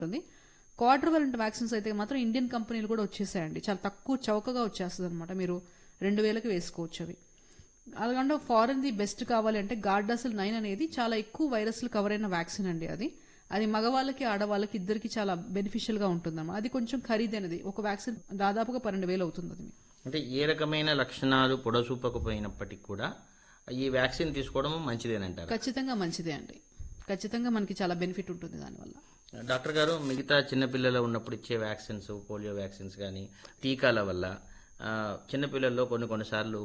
ఉంటుంది. క్వాడ్రివలెంట్ వ్యాక్సిన్స్ అయితే మాత్రం ఇండియన్ కంపెనీలు కూడా వచ్చేసాయండి. చాలా తక్కువ చౌకగా వచ్చేస్తుంది అనమాట. మీరు 2000కి వేసుకోవచ్చు అవి. అలాగంటే ఫారెన్ ది బెస్ట్ కావాలి అంటే గార్డాసిల్ 9 అనేది చాలా ఎక్కువ వైరస్లు కవర్ అయిన వ్యాక్సిన్ అండి. అది మగవాళ్ళకి ఆడవాళ్ళకి ఇద్దరికి చాలా బెనిఫిషియల్ గా ఉంటుందన్నమాట. అది కొంచెం ఖరీదైనది. ఒక వ్యాక్సిన్ దాదాపుగా 12,000 అవుతుంది అది. అంటే ఏ రకమైన లక్షణాలు పొడసూపకపోయినప్పటికీ కూడా ఈ వ్యాక్సిన్ తీసుకోవడం మంచిదేనంటారు. ఖచ్చితంగా మంచిదే అండి. ఖచ్చితంగా మనకి చాలా బెనిఫిట్ ఉంటుంది దానివల్ల. డాక్టర్ గారు, మిగతా చిన్నపిల్లలు ఉన్నప్పుడు ఇచ్చే వ్యాక్సిన్స్, పోలియో వ్యాక్సిన్స్ కానీ టీకాల వల్ల చిన్నపిల్లల్లో కొన్నిసార్లు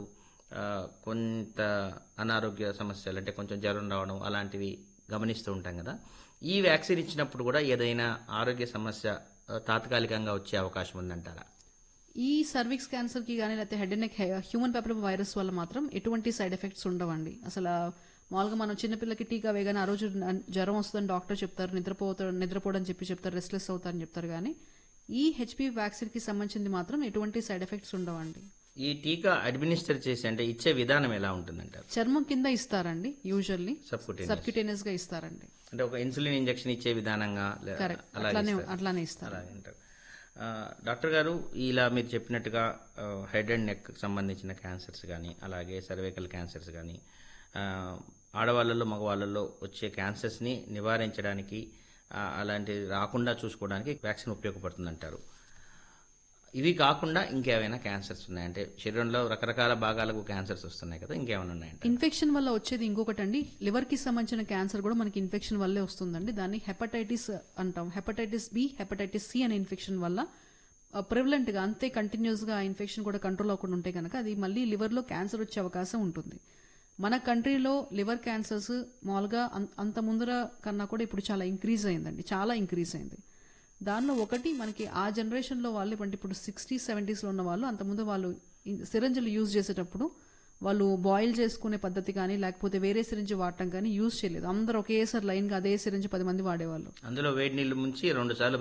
కొంత అనారోగ్య సమస్యలు, అంటే కొంచెం జ్వరం రావడం అలాంటివి గమనిస్తూ ఉంటాం కదా. ఈ వ్యాక్సిన్ ఇచ్చినప్పుడు కూడా ఏదైనా ఆరోగ్య సమస్య తాత్కాలికంగా వచ్చే అవకాశం ఉందంటారా? ఈ సర్విక్స్ క్యాన్సర్ కి కానీ లేకపోతే head and neck human popular virus వల్ల మాత్రం ఎటువంటి సైడ్ ఎఫెక్ట్స్ ఉండవండి. అసలు మామూలుగా మనం చిన్నపిల్లకి టీకా వేయగానే ఆ రోజు జ్వరం వస్తుందని డాక్టర్ చెప్తారు, నిద్రపోవడం చెప్తారు, రెస్ట్లెస్ అవుతారని చెప్తారు. కానీ ఈ హెచ్పివి వ్యాక్సిన్ కి సంబంధించింది మాత్రం ఎటువంటి సైడ్ ఎఫెక్ట్స్ ఉండవండి. ఈ టీకా అడ్మినిస్టర్ చేసి అంటే ఇచ్చే విధానం ఎలా ఉంటుందంటారు? చర్మం కింద ఇస్తారండి. యూజువల్లీ సబ్క్యూటేనియస్ గా ఇస్తారండి. అంటే ఒక ఇన్సులిన్ ఇంజెక్షన్ ఇచ్చే విధానంగా అట్లానే ఇస్తారు. డాక్టర్ గారు, ఇలా మీరు చెప్పినట్టుగా హెడ్ అండ్ నెక్ సంబంధించిన క్యాన్సర్స్ కానీ, అలాగే సర్వైకల్ క్యాన్సర్స్ కానీ, ఆడవాళ్ళలో మగవాళ్ళలో వచ్చే క్యాన్సర్స్ని నివారించడానికి, అలాంటివి రాకుండా చూసుకోవడానికి వ్యాక్సిన్ ఉపయోగపడుతుందంటారు. ఇవి కాకుండా ఇంకేమైనా క్యాన్సర్స్ ఉన్నాయంటే శరీరంలో రకరకాల భాగాలకు క్యాన్సర్స్ వస్తున్నాయి కదా, ఇంకేమైనా ఉన్నాయంటే? ఇన్ఫెక్షన్ వల్ల వచ్చేది ఇంకొకటి అండి. లివర్ కి సంబంధించిన క్యాన్సర్ కూడా మనకి ఇన్ఫెక్షన్ వల్లే వస్తుందండి. దాన్ని హెపటైటిస్ అంటాం. హెపటైటిస్ బి, హెపటైటిస్ సి అనే ఇన్ఫెక్షన్ వల్ల ప్రివలెంట్ గా అంతే కంటిన్యూస్ గా ఇన్ఫెక్షన్ కూడా కంట్రోల్ అవ్వకుండా ఉంటే కనుక అది మళ్ళీ లివర్ లో క్యాన్సర్ వచ్చే అవకాశం ఉంటుంది. మన కంట్రీలో లివర్ క్యాన్సర్స్ మామూలుగా అంత ముందర కన్నా కూడా ఇప్పుడు చాలా ఇంక్రీజ్ అయిందండి. చాలా ఇంక్రీజ్ అయింది. దానిలో ఒకటి మనకి ఆ జనరేషన్ లో వాళ్ళు అంటే ఇప్పుడు 60s, 70s లో ఉన్న వాళ్ళు అంతకుముందు వాళ్ళు సిరంజులు యూజ్ చేసేటప్పుడు వాళ్ళు బాయిల్ చేసుకునే పద్ధతి కానీ లేకపోతే వేరే సిరంజ్ వాడటం కానీ యూజ్ చేయలేదు. అందరూ ఒకేసారి లైన్ గా అదే సిరంజ్ 10 మంది వాడేవాళ్ళు. అందులో వేడి నీళ్లు ముంచి 2 సార్లు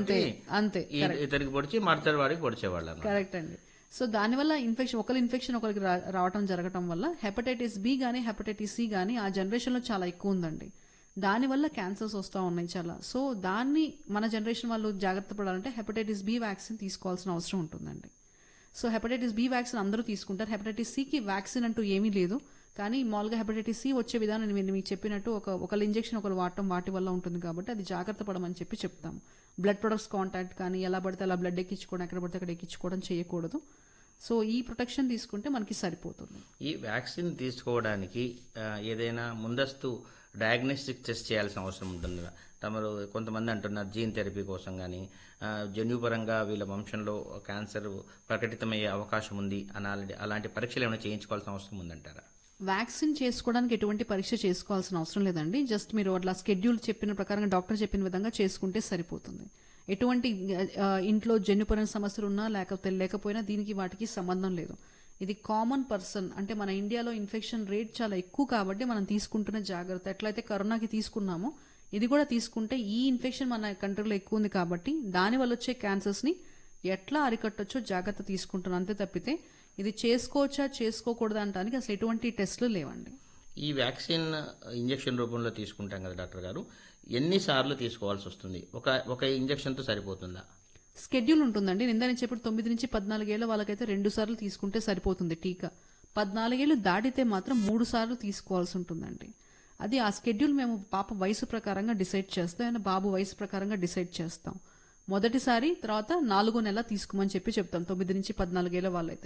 ఇతరికి పొడిచి మడతడి వాడికి పొడిచేవాళ్ళు. కరెక్ట్ అండి. సో దానివల్ల ఇన్ఫెక్షన్ ఒకరికి రావడం జరగటం వల్ల హెపటైటిస్ బి గానీ హెపటైటిస్ సి గానీ ఆ జనరేషన్ లో చాలా ఎక్కువ ఉందండి. దానివల్ల క్యాన్సర్స్ వస్తూ ఉన్నాయి చాలా. సో దాన్ని మన జనరేషన్ వాళ్ళు జాగ్రత్త పడాలంటే హెపటైటిస్ బి వ్యాక్సిన్ తీసుకోవాల్సిన అవసరం ఉంటుందండి. సో హెపటైటిస్ బి వ్యాక్సిన్ అందరూ తీసుకుంటారు. హెపటైటిస్ సికి వ్యాక్సిన్ అంటూ ఏమీ లేదు. కానీ మామూలుగా హెపటైటిస్ సి వచ్చే విధానం నేను మీకు చెప్పినట్టు ఒకళ్ళు ఇంజెక్షన్ ఒకరు వాడటం వాటి వల్ల ఉంటుంది కాబట్టి అది జాగ్రత్త పడమని చెప్తాము. బ్లడ్ ప్రొడక్ట్స్ కాంటాక్ట్ కానీ ఎలా పడితే అలా బ్లడ్ ఎక్కించుకోవడం, ఎక్కడ పడితే అక్కడ ఎక్కించుకోవడం చేయకూడదు. సో ఈ ప్రొటెక్షన్ తీసుకుంటే మనకి సరిపోతుంది. ఈ వ్యాక్సిన్ తీసుకోవడానికి ఏదైనా ముందస్తు డయాగ్నోస్టిక్ టెస్ట్ చేయాల్సిన అవసరం ఉంటుంది. తమరు కొంతమంది అంటున్నారు జీన్ థెరపీ కోసం కానీ, జన్యుపరంగా వీళ్ళ వంశంలో క్యాన్సర్ ప్రకటితమయ్యే అవకాశం ఉంది అలాంటి పరీక్షలు ఏమైనా చేయించుకోవాల్సిన అవసరం ఉందంటారా? వ్యాక్సిన్ చేసుకోవడానికి ఎటువంటి పరీక్ష చేసుకోవాల్సిన అవసరం లేదండి. జస్ట్ మీరు అట్లా స్కెడ్యూల్ చెప్పిన ప్రకారంగా డాక్టర్ చెప్పిన విధంగా చేసుకుంటే సరిపోతుంది. ఎటువంటి ఇంట్లో జన్యుపరమైన సమస్యలు ఉన్నా లేకపోయినా దీనికి వాటికి సంబంధం లేదు. ఇది కామన్ పర్సన్ అంటే మన ఇండియాలో ఇన్ఫెక్షన్ రేట్ చాలా ఎక్కువ కాబట్టి మనం తీసుకుంటున్న జాగ్రత్త ఎట్లయితే కరోనాకి తీసుకున్నామో ఇది కూడా తీసుకుంటే ఈ ఇన్ఫెక్షన్ మన కంట్రీలో ఎక్కువ ఉంది కాబట్టి దాని వల్ల వచ్చే క్యాన్సర్స్ ని ఎట్లా అరికట్టొచ్చో జాగ్రత్త తీసుకుంటున్నాం. అంతే తప్పితే ఇది చేసుకోవచ్చా చేసుకోకూడదా అనడానికి అసలు ఎటువంటి టెస్టులు లేవండి. ఈ వ్యాక్సిన్ ఇంజెక్షన్ రూపంలో తీసుకుంటాం కదా డాక్టర్ గారు, ఎన్నిసార్లు తీసుకోవాల్సి వస్తుంది? ఒక ఇంజెక్షన్ తో సరిపోతుందా? స్కెడ్యూల్ ఉంటుందండి. నేను చెప్పి 9 నుంచి 14 ఏళ్ల వాళ్ళకైతే 2 సార్లు తీసుకుంటే సరిపోతుంది టీకా. 14 ఏళ్లు దాటితే మాత్రం 3 సార్లు తీసుకోవాల్సి ఉంటుందండి. అది ఆ స్కెడ్యూల్ మేము పాప వయసు ప్రకారంగా డిసైడ్ చేస్తాం, ఆయన బాబు వయసు ప్రకారంగా డిసైడ్ చేస్తాం. మొదటిసారి తర్వాత 4వ నెల తీసుకోమని చెప్తాం. 9 నుంచి 14 ఏళ్ల వాళ్ళైతే.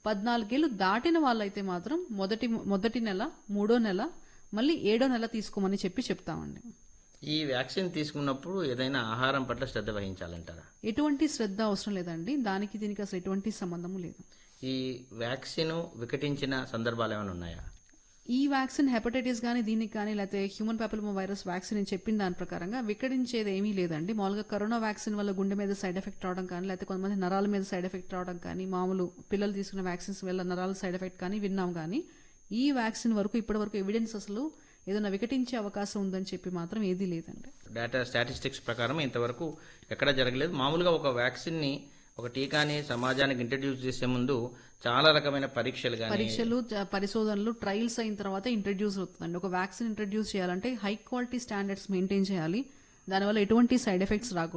14 ఏళ్లు దాటిన వాళ్ళైతే మాత్రం మొదటి నెల, 3వ నెల, మళ్ళీ 7వ నెల తీసుకోమని చెప్తామండి. ఈ వ్యాక్సిన్ తీసుకున్నప్పుడు ఏదైనా ఆహారం పట్ల శ్రద్ధ వహించాలంటారా? ఎటువంటి శ్రద్ధ అవసరం లేదండి. దీనికి అసలు ఎటువంటి సంబంధం లేదు. ఈ వ్యాక్సిన్ వికటించిన సందర్భాలు ఏమైనా ఉన్నాయా? ఈ వ్యాక్సిన్ హెపటైటిస్ కానీ దీనికి కానీ లేకపోతే హ్యూమన్ పాపులర్ వైరస్ వ్యాక్సిన్ అని చెప్పిన దాని ప్రకారంగా వికటించేది ఏమీ లేదండి. మామూలుగా కరోనా వ్యాక్సిన్ వల్ల గుండె మీద సైడ్ ఎఫెక్ట్ రావడం కానీ లేకపోతే కొంతమంది నరాల మీద సైడ్ ఎఫెక్ట్ రావడం కానీ, మామూలు పిల్లలు తీసుకున్న వ్యాక్సిన్స్ వల్ల నరాల సైడ్ ఎఫెక్ట్ కానీ విన్నాం. కానీ ఈ వ్యాక్సిన్ వరకు ఇప్పటి వరకు ఎవిడెన్స్ అసలు ఏదైనా వికటించే అవకాశం ఉందని చెప్పి మాత్రం ఏదీ లేదండి. డేటా స్టాటిస్టిక్స్ ప్రకారం ఇంతవరకు ఎక్కడా జరగలేదు. మామూలుగా ఒక వ్యాక్సిన్ ని, ఒక టీకాని సమాజానికి ఇంట్రడ్యూస్ చేసే ముందు చాలా రకమైన పరీక్షలు, పరిశోధనలు, ట్రయల్స్ అయిన తర్వాత ఇంట్రడ్యూస్ అవుతుందండి. ఒక వ్యాక్సిన్ ఇంట్రడ్యూస్ చేయాలంటే హై క్వాలిటీ స్టాండర్డ్స్ మెయింటైన్ చేయాలి. దానివల్ల ఎటువంటి సైడ్ ఎఫెక్ట్స్ రాకూడదు.